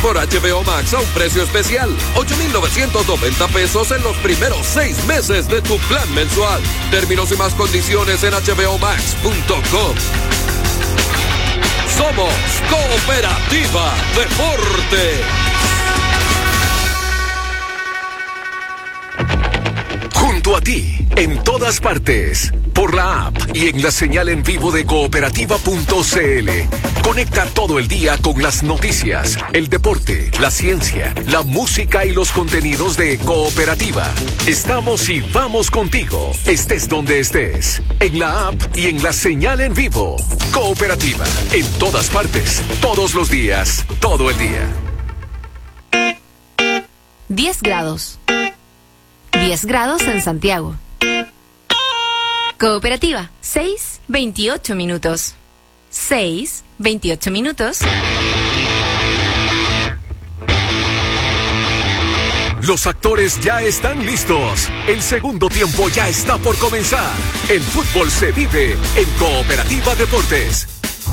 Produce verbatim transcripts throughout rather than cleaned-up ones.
por H B O Max a un precio especial. ocho mil novecientos noventa pesos en los primeros seis meses de tu plan mensual. Términos y más condiciones en h b o max punto com. Somos Cooperativa Deporte. Junto a ti, en todas partes, por la app y en la señal en vivo de cooperativa punto c l. Conecta todo el día con las noticias, el deporte, la ciencia, la música y los contenidos de Cooperativa. Estamos y vamos contigo, estés donde estés, en la app y en la señal en vivo. Cooperativa, en todas partes, todos los días, todo el día. diez grados. diez grados en Santiago. Cooperativa, seis, veintiocho minutos. seis, veintiocho minutos. Los actores ya están listos. El segundo tiempo ya está por comenzar. El fútbol se vive en Cooperativa Deportes.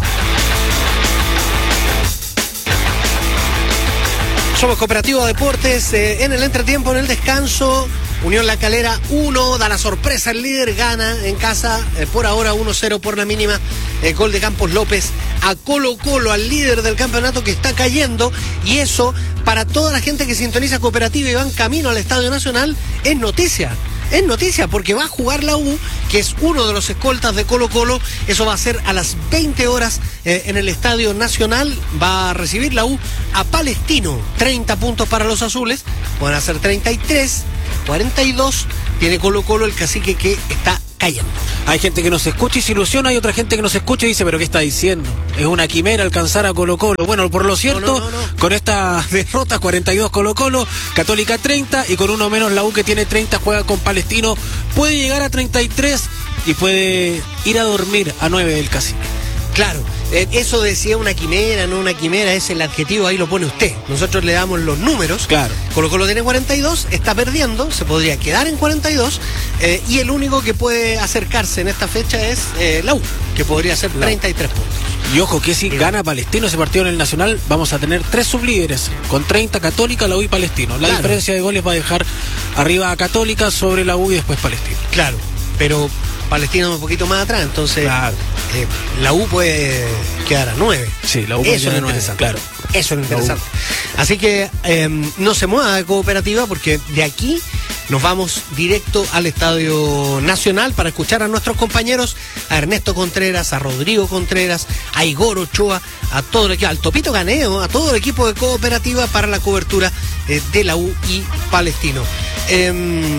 Somos Cooperativa Deportes, eh, en el entretiempo, en el descanso. Unión La Calera uno, da la sorpresa, el líder gana en casa, eh, por ahora uno cero por la mínima, eh, gol de Campos López a Colo Colo, al líder del campeonato que está cayendo, y eso para toda la gente que sintoniza Cooperativa y va en camino al Estadio Nacional es noticia. Es noticia porque va a jugar la U, que es uno de los escoltas de Colo Colo. Eso va a ser a las veinte horas eh, en el Estadio Nacional. Va a recibir la U a Palestino. treinta puntos para los azules. Pueden hacer treinta y tres, cuarenta y dos. Tiene Colo Colo, el cacique que está cayendo. Hay gente que nos escucha y se ilusiona, hay otra gente que nos escucha y dice, pero ¿qué está diciendo? Es una quimera alcanzar a Colo Colo. Bueno, por lo cierto, no, no, no, no. Con esta derrota, cuarenta y dos Colo Colo, Católica treinta, y con uno menos la U, que tiene treinta, juega con Palestino, puede llegar a treinta y tres y puede ir a dormir a nueve del cacique. Claro, eh, eso decía una quimera, no una quimera, es el adjetivo, ahí lo pone usted. Nosotros le damos los números. Claro. Colo Colo tiene cuarenta y dos, está perdiendo, se podría quedar en cuarenta y dos, eh, y el único que puede acercarse en esta fecha es eh, la U, que podría ser treinta y tres puntos. Y ojo que si gana Palestino ese partido en el Nacional, vamos a tener tres sublíderes, con treinta Católica, la U y Palestino. La claro. diferencia de goles va a dejar arriba a Católica, sobre la U y después Palestino. Claro, pero Palestino un poquito más atrás, entonces claro. eh, la U puede quedar a nueve. Sí, la U puede quedar a nueve, interesante. Claro. Eso es lo interesante. Así que eh, no se mueva de Cooperativa, porque de aquí nos vamos directo al Estadio Nacional para escuchar a nuestros compañeros, a Ernesto Contreras, a Rodrigo Contreras, a Igor Ochoa, a todo el equipo, al Topito Ganeo, a todo el equipo de Cooperativa para la cobertura eh, de la U y Palestino. Eh,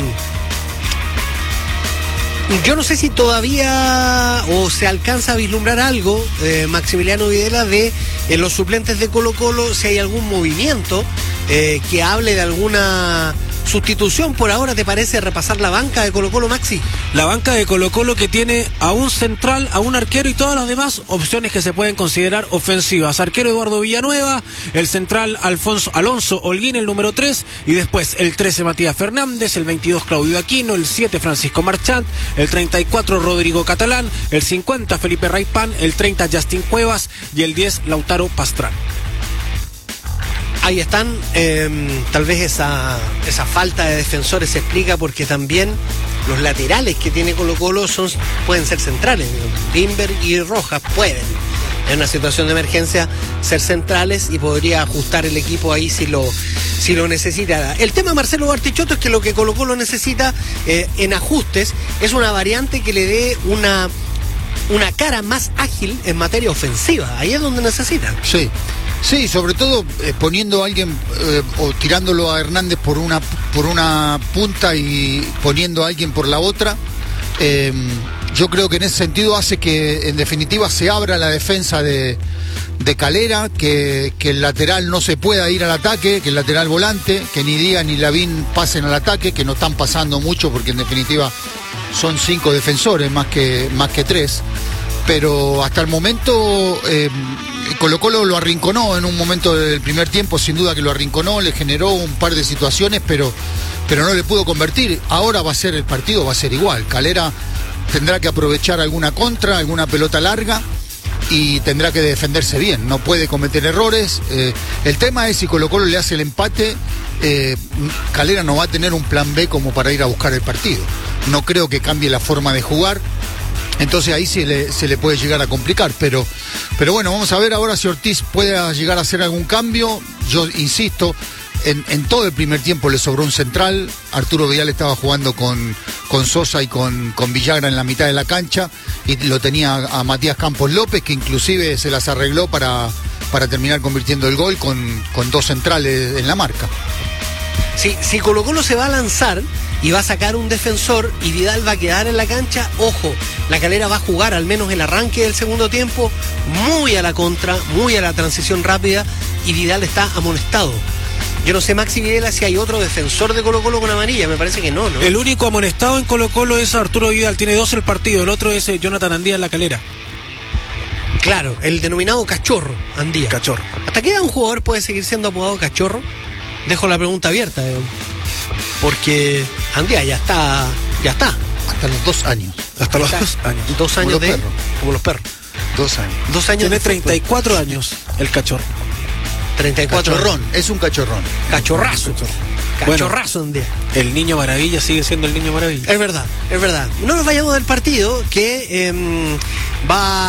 Yo no sé si todavía o se alcanza a vislumbrar algo, eh, Maximiliano Videla, de eh, los suplentes de Colo Colo, si hay algún movimiento eh, que hable de alguna sustitución. Por ahora, ¿te parece repasar la banca de Colo Colo, Maxi? La banca de Colo Colo, que tiene a un central, a un arquero y todas las demás opciones que se pueden considerar ofensivas. Arquero Eduardo Villanueva, el central Alfonso Alonso Holguín, el número tres, y después el trece Matías Fernández, el veintidós Claudio Aquino, el siete Francisco Marchant, el treinta y cuatro Rodrigo Catalán, el cincuenta Felipe Raipán, el treinta Justin Cuevas y el diez Lautaro Pastrán. Ahí están, eh, tal vez esa, esa falta de defensores se explica porque también los laterales que tiene Colo Colo son, pueden ser centrales. Bimber y Rojas pueden, en una situación de emergencia, ser centrales y podría ajustar el equipo ahí si lo, si lo necesita. El tema de Marcelo Bartichotto es que lo que Colo Colo necesita eh, en ajustes es una variante que le dé una, una cara más ágil en materia ofensiva. Ahí es donde necesita. Sí. Sí, sobre todo eh, poniendo a alguien eh, o tirándolo a Hernández por una por una punta y poniendo a alguien por la otra. Eh, yo creo que en ese sentido hace que en definitiva se abra la defensa de, de Calera, que, que el lateral no se pueda ir al ataque, que el lateral volante, que ni Díaz ni Lavín pasen al ataque, que no están pasando mucho porque en definitiva son cinco defensores más que, más que tres. Pero hasta el momento eh, Colo Colo lo arrinconó en un momento del primer tiempo, sin duda que lo arrinconó, le generó un par de situaciones, pero, pero no le pudo convertir. Ahora va a ser el partido, va a ser igual. Calera tendrá que aprovechar alguna contra, alguna pelota larga, y tendrá que defenderse bien, no puede cometer errores. Eh, el tema es si Colo Colo le hace el empate, eh, Calera no va a tener un plan B como para ir a buscar el partido. No creo que cambie la forma de jugar, entonces ahí se le, se le puede llegar a complicar, pero, pero bueno, vamos a ver ahora si Ortiz puede llegar a hacer algún cambio. Yo insisto, En, en todo el primer tiempo le sobró un central. Arturo Vidal estaba jugando con, con Sosa y con, con Villagra en la mitad de la cancha, y lo tenía a Matías Campos López, que inclusive se las arregló para, para terminar convirtiendo el gol con, con dos centrales en la marca. Sí, si Colo Colo se va a lanzar y va a sacar un defensor y Vidal va a quedar en la cancha, ojo, la Calera va a jugar al menos el arranque del segundo tiempo muy a la contra, muy a la transición rápida, y Vidal está amonestado. Yo no sé, Maxi Videla, si hay otro defensor de Colo Colo con amarilla, me parece que no, ¿no? El único amonestado en Colo Colo es Arturo Vidal, tiene dos el partido, el otro es Jonathan Andía en la Calera. Claro, el denominado cachorro, Andía. Cachorro. ¿Hasta qué edad un jugador puede seguir siendo apodado cachorro? Dejo la pregunta abierta, eh, porque Andía ya está, ya está. Hasta los dos años. Hasta los dos años. Dos años como de... los perros. Como los perros. Dos años. Dos años Tiene de treinta y cuatro años el cachorro. treinta y cuatro. Cachorrón, es un cachorrón. Cachorrazo. Cachorrazo, bueno, un día. El niño maravilla sigue siendo el niño maravilla. Es verdad, es verdad. No nos vayamos del partido que eh, va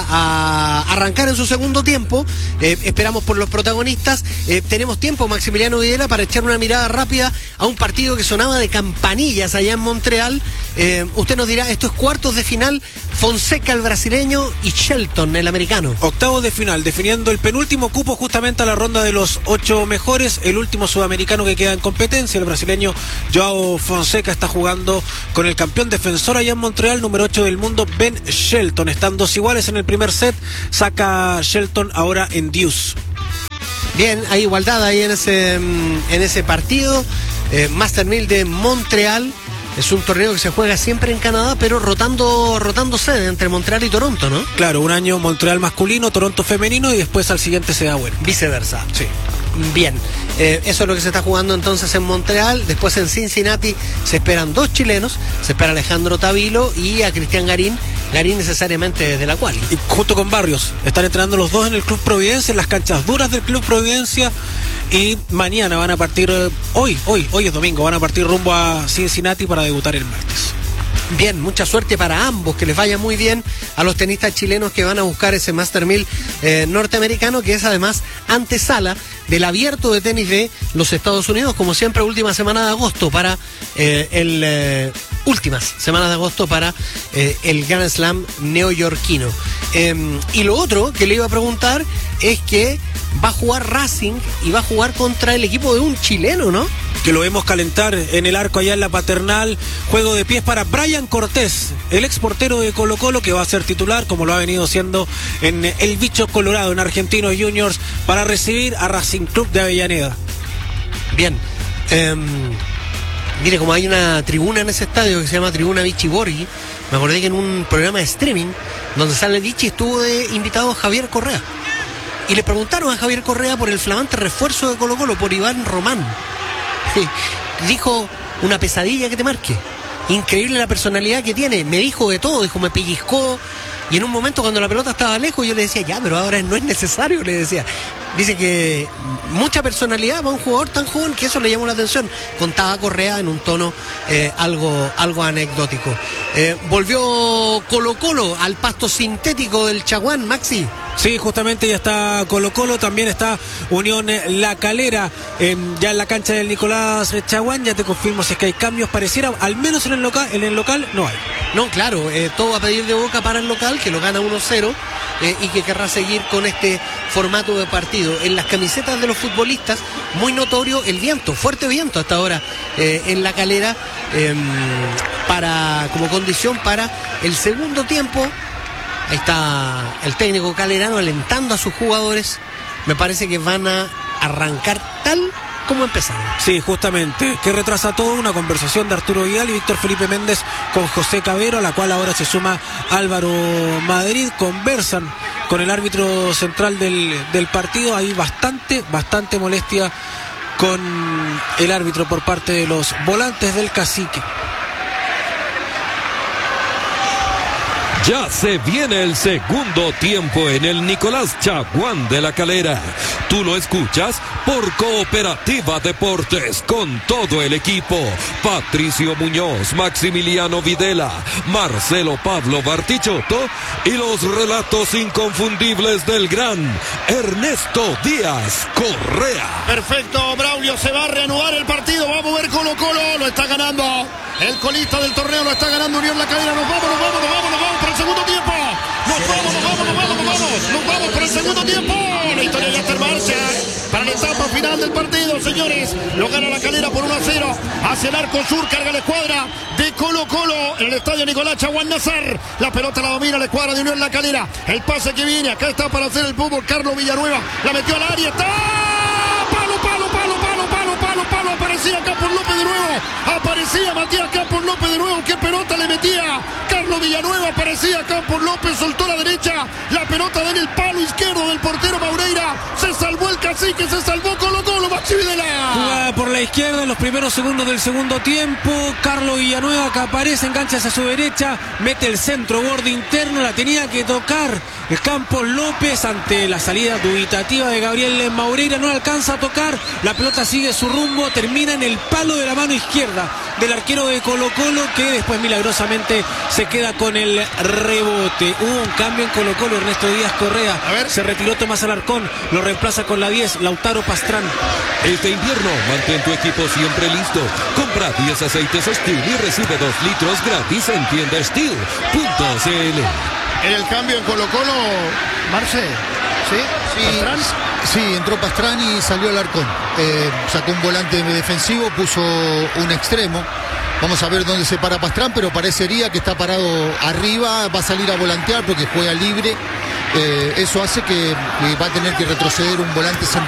a arrancar en su segundo tiempo. Eh, esperamos por los protagonistas. Eh, tenemos tiempo, Maximiliano Videla, para echar una mirada rápida a un partido que sonaba de campanillas allá en Montreal. Eh, usted nos dirá, esto es cuartos de final, Fonseca el brasileño y Shelton el americano. Octavos de final, definiendo el penúltimo cupo justamente a la ronda de los ocho mejores. El último sudamericano que queda en competencia, el brasileño Joao Fonseca, está jugando con el campeón defensor allá en Montreal, número ocho del mundo, Ben Shelton. Están dos iguales en el primer set, saca Shelton ahora en deuce. Bien, hay igualdad ahí en ese, en ese partido. Eh, Master mil de Montreal. Es un torneo que se juega siempre en Canadá, pero rotando rotando sede entre Montreal y Toronto, ¿no? Claro, un año Montreal masculino, Toronto femenino, y después al siguiente se da bueno. Viceversa. Sí. Bien, eh, eso es lo que se está jugando entonces en Montreal. Después en Cincinnati se esperan dos chilenos. Se espera a Alejandro Tavilo y a Cristian Garín. Garín necesariamente desde la cual. Y junto con Barrios, están entrenando los dos en el Club Providencia, en las canchas duras del Club Providencia. Y mañana van a partir, hoy, hoy, hoy es domingo, van a partir rumbo a Cincinnati para debutar el martes. Bien, mucha suerte para ambos, que les vaya muy bien a los tenistas chilenos que van a buscar ese Master mil eh, norteamericano, que es además antesala del abierto de tenis de los Estados Unidos, como siempre, última semana de agosto para eh, el eh, últimas semanas de agosto para eh, el Grand Slam neoyorquino. Eh, y lo otro que le iba a preguntar es que va a jugar Racing y va a jugar contra el equipo de un chileno, ¿no? Que lo vemos calentar en el arco allá en la Paternal. Juego de pies para Brian Cortés, el ex portero de Colo Colo, que va a ser titular, como lo ha venido siendo en el Bicho Colorado, en Argentinos Juniors, para recibir a Racing Club de Avellaneda. Bien. Eh, mire, como hay una tribuna en ese estadio que se llama Tribuna Vichy Borghi, me acordé que en un programa de streaming donde sale Vichy estuvo de invitado a Javier Correa. Y le preguntaron a Javier Correa por el flamante refuerzo de Colo Colo, por Iván Román. Dijo, una pesadilla que te marque. Increíble la personalidad que tiene. Me dijo de todo, dijo, me pellizcó. Y en un momento cuando la pelota estaba lejos yo le decía, ya, pero ahora no es necesario, le decía. Dice que mucha personalidad para un jugador tan joven, que eso le llamó la atención. Contaba Correa en un tono eh, algo, algo anecdótico. Eh, volvió Colo Colo al pasto sintético del Chaguán, Maxi. Sí, justamente ya está Colo Colo, también está Unión La Calera, eh, ya en la cancha del Nicolás Chaguán. Ya te confirmo si es que hay cambios, pareciera, al menos en el local, en el local no hay. No, claro, eh, todo a pedir de boca para el local, que lo gana uno cero eh, y que querrá seguir con este formato de partido. En las camisetas de los futbolistas, muy notorio el viento, fuerte viento hasta ahora eh, en La Calera, eh, para, como condición para el segundo tiempo. Ahí está el técnico calerano alentando a sus jugadores. Me parece que van a arrancar tal como empezaron. Sí, justamente, que retrasa todo, una conversación de Arturo Vidal y Víctor Felipe Méndez con José Cabero, a la cual ahora se suma Álvaro Madrid. Conversan con el árbitro central del, del partido. Hay bastante, bastante molestia con el árbitro por parte de los volantes del Cacique. Ya se viene el segundo tiempo en el Nicolás Chaguán de La Calera. Tú lo escuchas por Cooperativa Deportes con todo el equipo. Patricio Muñoz, Maximiliano Videla, Marcelo Pablo Bartichotto y los relatos inconfundibles del gran Ernesto Díaz Correa. Perfecto, Braulio, se va a reanudar el partido. Va a mover Colo Colo, lo está ganando. El colista del torneo lo está ganando Unión La Calera. Nos vamos, nos vamos, nos vamos, nos vamos para el segundo tiempo. Nos vamos, nos vamos, nos vamos, nos vamos. Nos vamos para el segundo tiempo. La historia ya está en marcha para la etapa final del partido, señores. Lo gana La Calera por uno a cero. Hacia el arco sur, carga la escuadra de Colo Colo en el estadio Nicolás Chaguán Nazar. La pelota la domina la escuadra de Unión La Calera. El pase que viene, acá está para hacer el fútbol Carlos Villanueva. La metió al área, está. Palo, palo, palo, palo, palo, palo, palo. Aparecía Campos López de nuevo. Aparecía Matías Campos López de nuevo. ¿Qué pelota le metía? Carlos Villanueva, aparecía Campos López, soltó la derecha. La pelota en el palo izquierdo del portero Maureira. Se salvó el cacique, se salvó Colo Colo, Maxi Videla. Jugada por la izquierda en los primeros segundos del segundo tiempo. Carlos Villanueva que aparece, engancha hacia su derecha, mete el centro, borde interno, la tenía que tocar el Campos López ante la salida dubitativa de Gabriel Maureira. No alcanza a tocar, la pelota sigue su rumbo, termina en el palo de la mano izquierda del arquero de Colo Colo, que después milagrosamente se queda con el rebote. Hubo un cambio en Colo Colo, Ernesto Díaz Correa. A ver. Se retiró Tomás Alarcón, lo reemplaza con la diez, Lautaro Pastrán. Este invierno mantén tu equipo siempre listo. Compra diez aceites Steel y recibe dos litros gratis en tienda steel punto c l. En el cambio en Colo Colo, Marce, ¿sí? Sí, ¿Pastrán? sí, entró Pastrán y salió Alarcón. Eh, sacó un volante defensivo, puso un extremo. Vamos a ver dónde se para Pastrán, pero parecería que está parado arriba, va a salir a volantear porque juega libre. Eh, eso hace que, que va a tener que retroceder un volante central.